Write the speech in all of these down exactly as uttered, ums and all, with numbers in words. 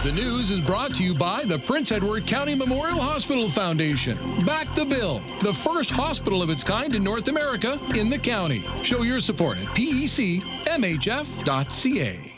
The news is brought to you by the Prince Edward County Memorial Hospital Foundation. Back the Bill, the first hospital of its kind in North America in the county. Show your support at P E C M H F dot C A.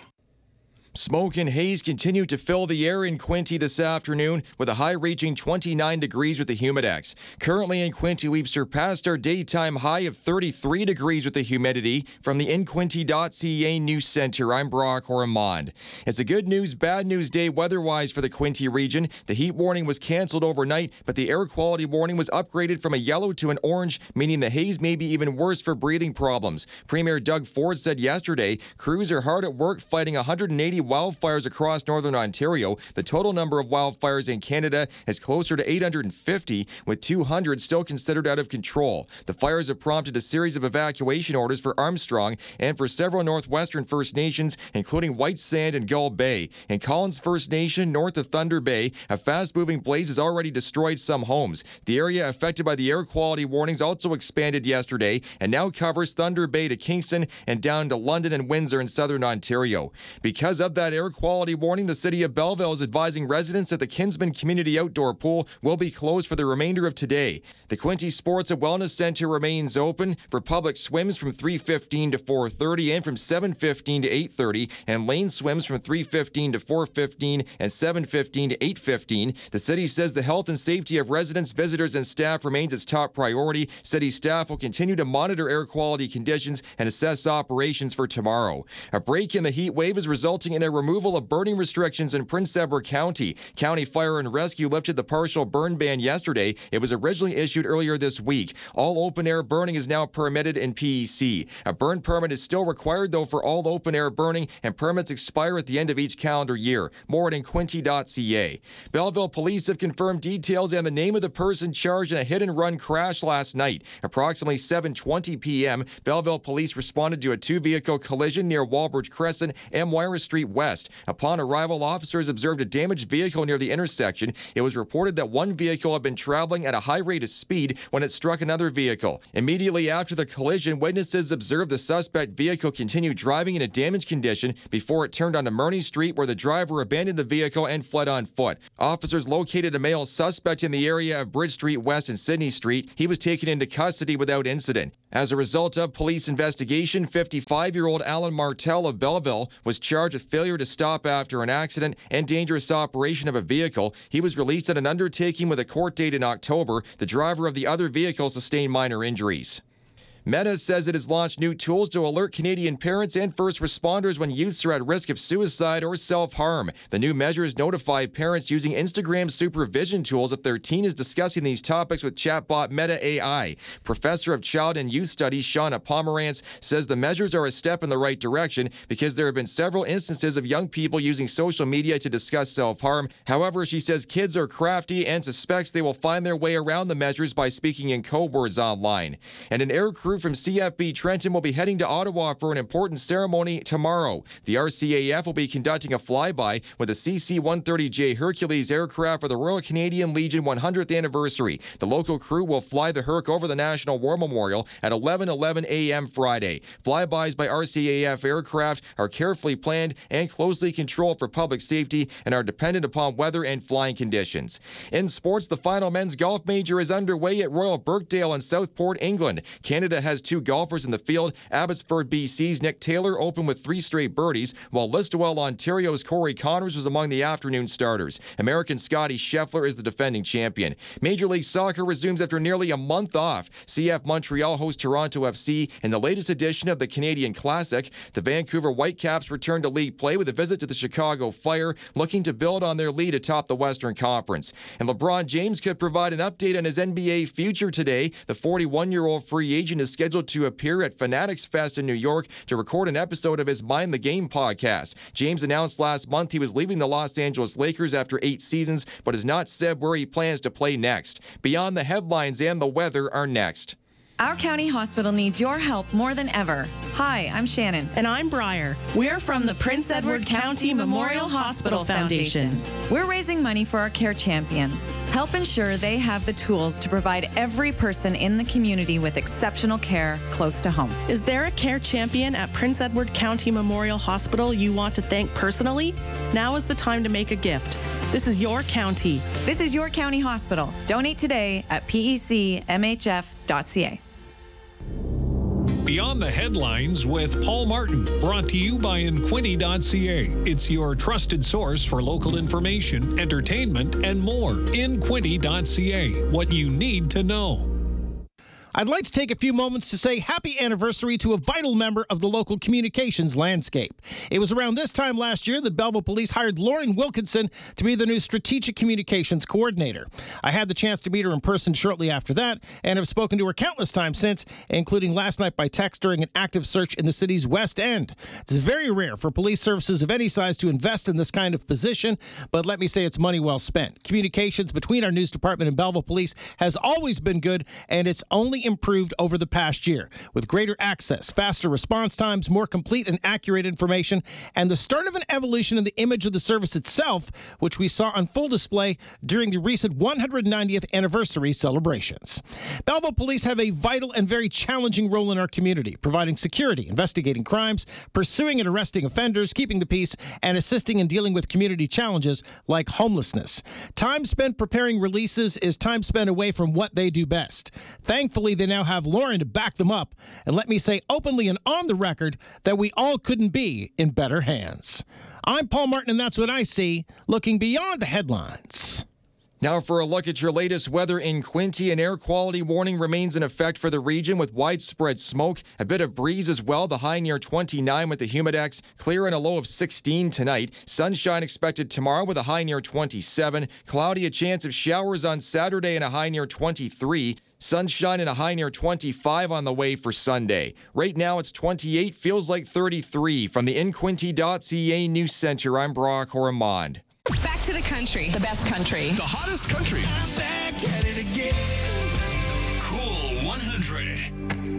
Smoke and haze continue to fill the air in Quinte this afternoon, with a high reaching twenty-nine degrees with the Humidex. Currently in Quinte, we've surpassed our daytime high of thirty-three degrees with the humidity. From the in quinte dot C A News Center, I'm Brock Ormond. It's a good news, bad news day weather-wise for the Quinte region. The heat warning was canceled overnight, but the air quality warning was upgraded from a yellow to an orange, meaning the haze may be even worse for breathing problems. Premier Doug Ford said yesterday, crews are hard at work fighting one hundred eighty wildfires across northern Ontario. The total number of wildfires in Canada is closer to eight hundred fifty, with two hundred still considered out of control. The fires have prompted a series of evacuation orders for Armstrong and for several northwestern First Nations, including White Sand and Gull Bay. In Collins First Nation, north of Thunder Bay, a fast-moving blaze has already destroyed some homes. The area affected by the air quality warnings also expanded yesterday and now covers Thunder Bay to Kingston and down to London and Windsor in southern Ontario. Because of that air quality warning, the City of Belleville is advising residents that the Kinsman Community Outdoor Pool will be closed for the remainder of today. The Quinte Sports and Wellness Center remains open for public swims from three fifteen to four thirty and from seven fifteen to eight thirty, and lane swims from three fifteen to four fifteen and seven fifteen to eight fifteen. The city says the health and safety of residents, visitors, and staff remains its top priority. City staff will continue to monitor air quality conditions and assess operations for tomorrow. A break in the heat wave is resulting in a removal of burning restrictions in Prince Edward County. County Fire and Rescue lifted the partial burn ban yesterday. It was originally issued earlier this week. All open-air burning is now permitted in P E C. A burn permit is still required, though, for all open-air burning, and permits expire at the end of each calendar year. More at in quinte dot C A. Belleville police have confirmed details and the name of the person charged in a hit-and-run crash last night. Approximately seven twenty p.m., Belleville police responded to a two-vehicle collision near Walbridge Crescent and Moira Street West. Upon arrival, officers observed a damaged vehicle near the intersection. It was reported that one vehicle had been traveling at a high rate of speed when it struck another vehicle. Immediately after the collision, witnesses observed the suspect vehicle continue driving in a damaged condition before it turned onto Murney Street, where the driver abandoned the vehicle and fled on foot. Officers located a male suspect in the area of Bridge Street West and Sydney Street. He was taken into custody without incident. As a result of police investigation, fifty-five-year-old Alan Martell of Belleville was charged with failure to stop after an accident and dangerous operation of a vehicle. He was released at an undertaking with a court date in October. The driver of the other vehicle sustained minor injuries. Meta says it has launched new tools to alert Canadian parents and first responders when youths are at risk of suicide or self-harm. The new measures notify parents using Instagram supervision tools if their teen is discussing these topics with chatbot Meta A I. Professor of Child and Youth Studies Shauna Pomerantz says the measures are a step in the right direction because there have been several instances of young people using social media to discuss self-harm. However, she says kids are crafty and suspects they will find their way around the measures by speaking in code words online. And an air crew from C F B Trenton will be heading to Ottawa for an important ceremony tomorrow. The R C A F will be conducting a flyby with a C C one thirty J Hercules aircraft for the Royal Canadian Legion one hundredth anniversary. The local crew will fly the Herc over the National War Memorial at eleven eleven a.m. Friday. Flybys by R C A F aircraft are carefully planned and closely controlled for public safety and are dependent upon weather and flying conditions. In sports, the final men's golf major is underway at Royal Birkdale in Southport, England. Canada has two golfers in the field. Abbotsford, B C's Nick Taylor opened with three straight birdies, while Listowel, Ontario's Corey Connors was among the afternoon starters. American Scotty Scheffler is the defending champion. Major League Soccer resumes after nearly a month off. C F Montreal hosts Toronto F C in the latest edition of the Canadian Classic. The Vancouver Whitecaps return to league play with a visit to the Chicago Fire, looking to build on their lead atop the Western Conference. And LeBron James could provide an update on his N B A future today. The forty-one-year-old free agent is scheduled to appear at Fanatics Fest in New York to record an episode of his Mind the Game podcast. James announced last month he was leaving the Los Angeles Lakers after eight seasons, but has not said where he plans to play next. Beyond the headlines and the weather are next. Our county hospital needs your help more than ever. Hi, I'm Shannon. And I'm Briar. We're from the Prince Edward County Memorial Hospital Foundation. We're raising money for our care champions. Help ensure they have the tools to provide every person in the community with exceptional care close to home. Is there a care champion at Prince Edward County Memorial Hospital you want to thank personally? Now is the time to make a gift. This is your county. This is your county hospital. Donate today at P E C M H F dot C A. Beyond the Headlines with Paul Martin, brought to you by in quinte dot C A. It's your trusted source for local information, entertainment, and more. in quinte dot C A. What you need to know. I'd like to take a few moments to say happy anniversary to a vital member of the local communications landscape. It was around this time last year that Belleville Police hired Lauren Wilkinson to be the new Strategic Communications Coordinator. I had the chance to meet her in person shortly after that and have spoken to her countless times since, including last night by text during an active search in the city's West End. It's very rare for police services of any size to invest in this kind of position, but let me say it's money well spent. Communications between our news department and Belleville Police has always been good, and it's only improved over the past year with greater access, faster response times, more complete and accurate information, and the start of an evolution in the image of the service itself, which we saw on full display during the recent one hundred ninetieth anniversary celebrations. Belleville Police have a vital and very challenging role in our community, providing security, investigating crimes, pursuing and arresting offenders, keeping the peace, and assisting in dealing with community challenges like homelessness. Time spent preparing releases is time spent away from what they do best. Thankfully, they now have Lauren to back them up, and let me say openly and on the record that we all couldn't be in better hands. I'm Paul Martin, and that's what I see, looking beyond the headlines. Now for a look at your latest weather in Quinte. An air quality warning remains in effect for the region with widespread smoke. A bit of breeze as well. The high near twenty-nine with the humidex. Clear and a low of sixteen tonight. Sunshine expected tomorrow with a high near twenty-seven. Cloudy, a chance of showers on Saturday and a high near twenty-three. Sunshine and a high near twenty-five on the way for Sunday. Right now it's twenty-eight, feels like thirty-three. From the in quinte dot C A News Center, I'm Brock Ormond. Back to the country. The best country. The hottest country. I'm back at it again. Cool one hundred.